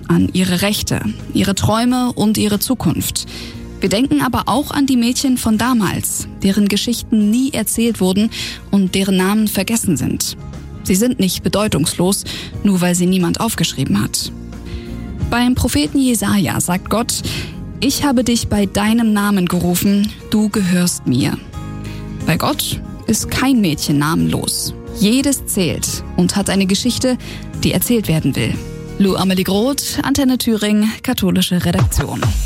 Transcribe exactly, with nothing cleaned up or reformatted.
an ihre Rechte, ihre Träume und ihre Zukunft. Wir denken aber auch an die Mädchen von damals, deren Geschichten nie erzählt wurden und deren Namen vergessen sind. Sie sind nicht bedeutungslos, nur weil sie niemand aufgeschrieben hat. Beim Propheten Jesaja sagt Gott: Ich habe dich bei deinem Namen gerufen, du gehörst mir. Bei Gott ist kein Mädchen namenlos. Jedes zählt und hat eine Geschichte, die erzählt werden will. Lou Amelie Groth, Antenne Thüringen, katholische Redaktion.